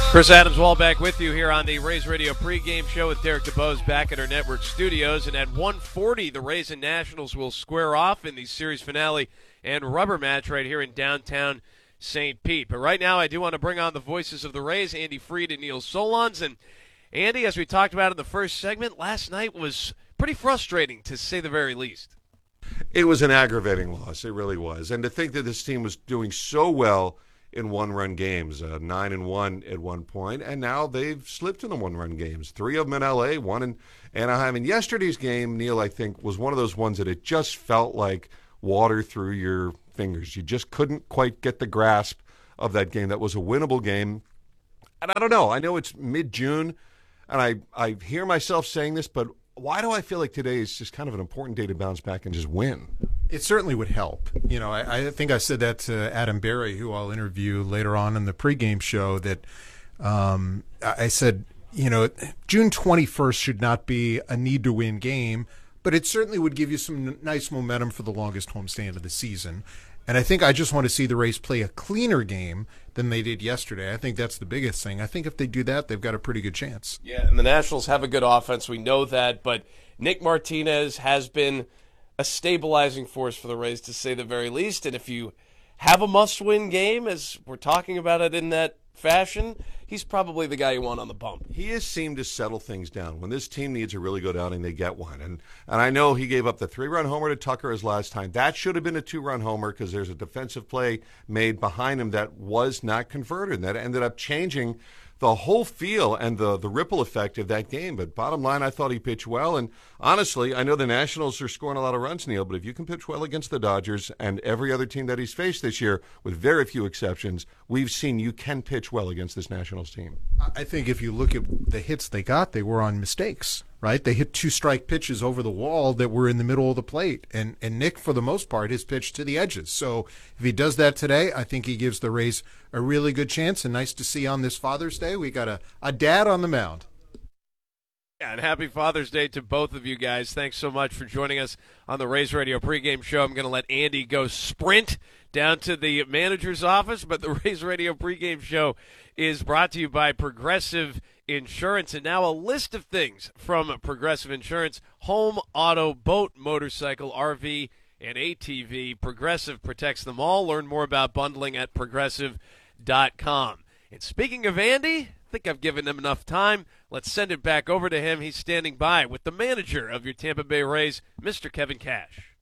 Chris Adams-Wall back with you here on the Rays Radio pregame show with Derek DeBose back at our network studios. And at 1:40, the Rays and Nationals will square off in the series finale and rubber match right here in downtown St. Pete. But right now I do want to bring on the voices of the Rays, Andy Freed and Neil Solondz. And Andy, as we talked about in the first segment, last night was pretty frustrating to say the very least. It was an aggravating loss. It really was. And to think that this team was doing so well in one-run games, 9-1 at one point, and now they've slipped in the one-run games. 3 of them in L.A., 1 in Anaheim. And yesterday's game, Neil, I think, was one of those ones that it just felt like water through your fingers. You just couldn't quite get the grasp of that game. That was a winnable game. And I don't know. I know it's mid-June, and I hear myself saying this, but why do I feel like today is just kind of an important day to bounce back and just win? It certainly would help. You know, I think I said that to Adam Berry, who I'll interview later on in the pregame show, that I said, you know, June 21st should not be a need-to-win game, but it certainly would give you some nice momentum for the longest homestand of the season. And I think I just want to see the Rays play a cleaner game than they did yesterday. I think that's the biggest thing. I think if they do that, they've got a pretty good chance. Yeah, and the Nationals have a good offense. We know that, but Nick Martinez has been a stabilizing force for the Rays, to say the very least. And if you have a must-win game, as we're talking about it in that fashion, he's probably the guy you want on the bump. He has seemed to settle things down. When this team needs a really good outing, they get one. And I know he gave up the 3-run homer to Tucker his last time. That should have been a 2-run homer because there's a defensive play made behind him that was not converted. And that ended up changing the whole feel and the ripple effect of that game. But bottom line, I thought he pitched well. And honestly, I know the Nationals are scoring a lot of runs, Neil, but if you can pitch well against the Dodgers and every other team that he's faced this year, with very few exceptions, we've seen you can pitch well against this Nationals team. I think if you look at the hits they got, they were on mistakes, right? They hit 2-strike pitches over the wall that were in the middle of the plate. And Nick, for the most part, has pitched to the edges. So if he does that today, I think he gives the Rays a really good chance. And nice to see on this Father's Day, we got a dad on the mound. Yeah, and happy Father's Day to both of you guys. Thanks so much for joining us on the Rays Radio pregame show. I'm going to let Andy go sprint down to the manager's office, but the Rays Radio pregame show is brought to you by Progressive Insurance. And now a list of things from Progressive Insurance: home, auto, boat, motorcycle, RV, and ATV. Progressive protects them all. Learn more about bundling at Progressive.com. And speaking of Andy, I think I've given him enough time. Let's send it back over to him. He's standing by with the manager of your Tampa Bay Rays, Mr. Kevin Cash.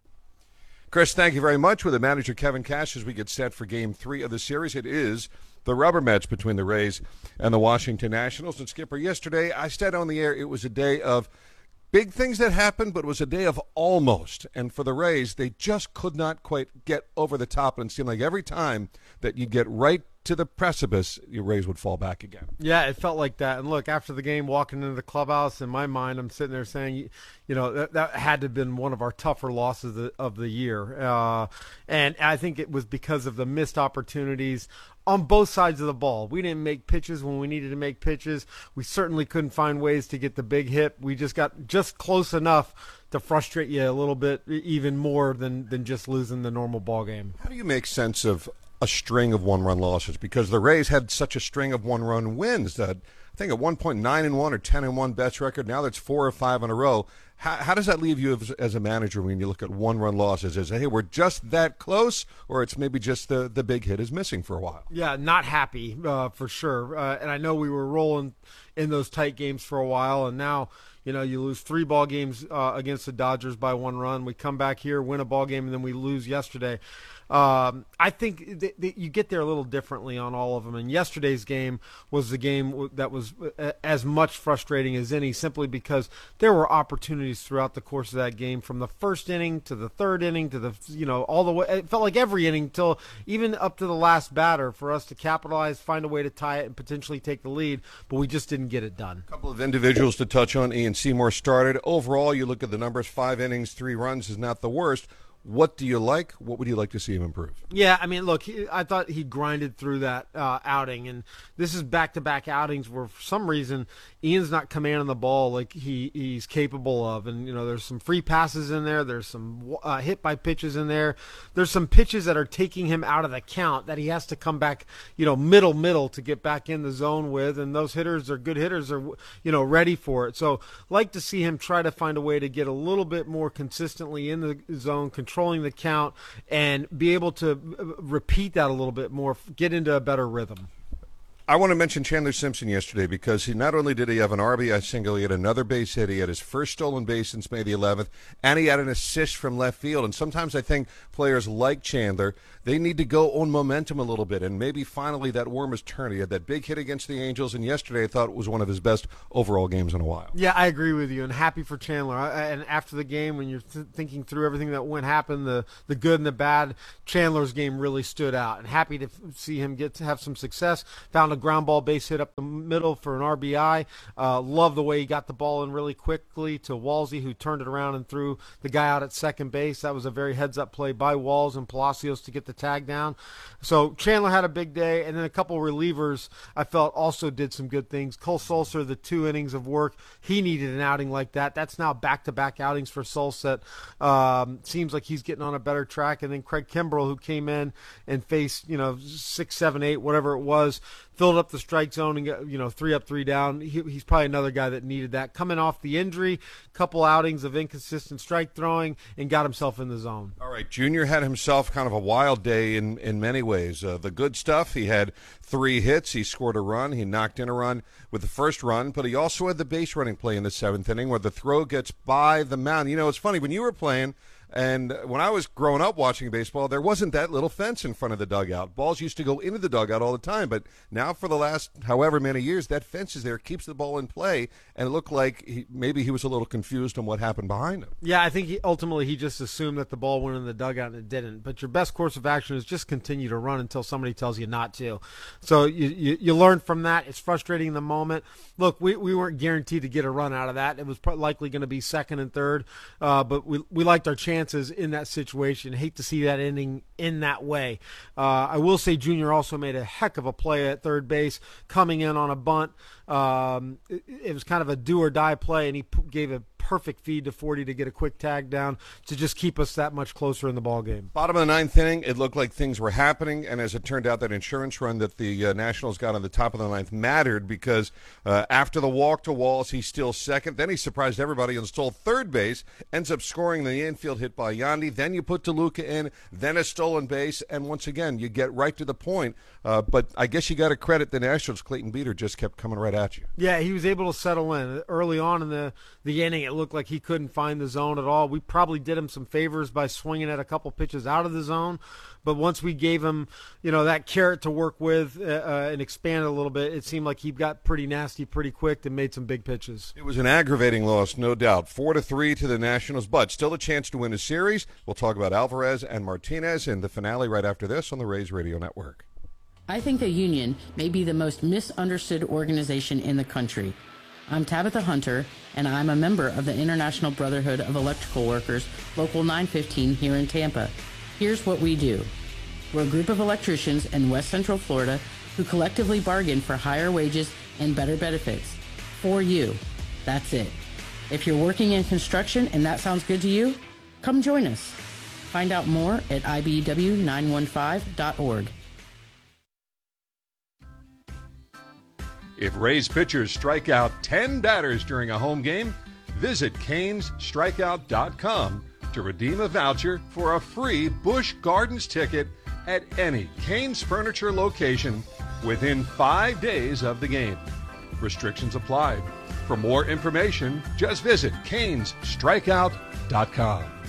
Chris, thank you very much. With the manager, Kevin Cash, as we get set for Game 3 of the series. It is the rubber match between the Rays and the Washington Nationals. And, Skipper, yesterday I said on the air it was a day of big things that happened, but it was a day of almost. And for the Rays, they just could not quite get over the top. And it seemed like every time that you get right to the precipice, your Rays would fall back again. Yeah, it felt like that. And look, after the game, walking into the clubhouse, in my mind, I'm sitting there saying, you know, that had to have been one of our tougher losses of the year. And I think it was because of the missed opportunities on both sides of the ball. We didn't make pitches when we needed to make pitches. We certainly couldn't find ways to get the big hit. We just got just close enough to frustrate you a little bit, even more than just losing the normal ball game. How do you make sense of a string of one-run losses? Because the Rays had such a string of one-run wins that I think at one point 9-1 or 10-1 best record. Now that's 4 or 5 in a row. How does that leave you as a manager when you look at one-run losses? Is it, hey, we're just that close, or it's maybe just the big hit is missing for a while? Yeah, not happy for sure. And I know we were rolling in those tight games for a while, and now, you know, you lose 3 ball games against the Dodgers by 1 run. We come back here, win a ball game, and then we lose yesterday. I think that you get there a little differently on all of them. And yesterday's game was the game that was as much frustrating as any, simply because there were opportunities throughout the course of that game, from the first inning to the third inning to the, you know, all the way. It felt like every inning till even up to the last batter for us to capitalize, find a way to tie it, and potentially take the lead. But we just didn't get it done. A couple of individuals to touch on. Ian Seymour started. Overall, you look at the numbers: 5 innings, 3 runs is not the worst. What do you like? What would you like to see him improve? Yeah, I mean, look, I thought he grinded through that outing, and this is back-to-back outings where, for some reason, Ian's not commanding the ball like he's capable of. And, there's some free passes in there. There's some hit-by pitches in there. There's some pitches that are taking him out of the count that he has to come back, middle to get back in the zone with. And those hitters are good hitters are, ready for it. So like to see him try to find a way to get a little bit more consistently in the zone, controlling the count, and be able to repeat that a little bit more, get into a better rhythm. I want to mention Chandler Simpson yesterday because not only did he have an RBI single, he had another base hit, he had his first stolen base since May the 11th, and he had an assist from left field. And sometimes I think players like Chandler, they need to go on momentum a little bit, and maybe finally that worm has turned. He had that big hit against the Angels, and yesterday I thought it was one of his best overall games in a while. Yeah, I agree with you, and happy for Chandler. And after the game, when you're thinking through everything that happened, the good and the bad, Chandler's game really stood out, and happy to see him get to have some success. Found a ground ball base hit up the middle for an RBI. Love the way he got the ball in really quickly to Walsey, who turned it around and threw the guy out at second base. That was a very heads-up play by Walls and Palacios to get the tag down. So Chandler had a big day, and then a couple relievers I felt also did some good things. Cole Sulser, the 2 innings of work, he needed an outing like that. That's now back-to-back outings for Sulset. Seems like he's getting on a better track. And then Craig Kimbrell, who came in and faced 6, 7, 8, whatever it was, filled up the strike zone and got 3 up, 3 down. He's probably another guy that needed that. Coming off the injury, couple outings of inconsistent strike throwing, and got himself in the zone. All right, Junior had himself kind of a wild day in many ways. The good stuff, he had 3 hits, he scored a run, he knocked in a run with the first run, but he also had the base running play in the 7th inning where the throw gets by the mound. It's funny, when you were playing, and when I was growing up watching baseball, there wasn't that little fence in front of the dugout. Balls used to go into the dugout all the time, but now for the last however many years, that fence is there, keeps the ball in play, and it looked like maybe he was a little confused on what happened behind him. Yeah, I think ultimately he just assumed that the ball went in the dugout and it didn't. But your best course of action is just continue to run until somebody tells you not to. So you learn from that. It's frustrating in the moment. Look, we weren't guaranteed to get a run out of that. It was likely going to be second and third, but we liked our chances in that situation. Hate to see that ending in that way. I will say Junior also made a heck of a play at third base, coming in on a bunt. It was kind of a do-or-die play, and he gave a perfect feed to 40 to get a quick tag down to just keep us that much closer in the ball game. Bottom of the 9th inning, it looked like things were happening, and as it turned out, that insurance run that the Nationals got on the top of the 9th mattered because after the walk to Walls, he's still second. Then he surprised everybody and stole third base, ends up scoring the infield hit by Yandy. Then you put DeLuca in, then a stolen base, and once again, you get right to the point. But I guess you got to credit the Nationals. Clayton Beeter just kept coming right at you. Yeah, he was able to settle in. Early on in the inning, it looked like he couldn't find the zone at all. We probably did him some favors by swinging at a couple pitches out of the zone. But once we gave him, that carrot to work with and expand a little bit, it seemed like he got pretty nasty pretty quick and made some big pitches. It was an aggravating loss, no doubt. 4-3 to the Nationals, but still a chance to win a series. We'll talk about Alvarez and Martinez in the finale right after this on the Rays Radio Network. I think the union may be the most misunderstood organization in the country. I'm Tabitha Hunter, and I'm a member of the International Brotherhood of Electrical Workers, Local 915 here in Tampa. Here's what we do. We're a group of electricians in West Central Florida who collectively bargain for higher wages and better benefits. For you. That's it. If you're working in construction and that sounds good to you, come join us. Find out more at ibw915.org. If Rays pitchers strike out 10 batters during a home game, visit CanesStrikeout.com to redeem a voucher for a free Busch Gardens ticket at any Canes Furniture location within 5 days of the game. Restrictions apply. For more information, just visit CanesStrikeout.com.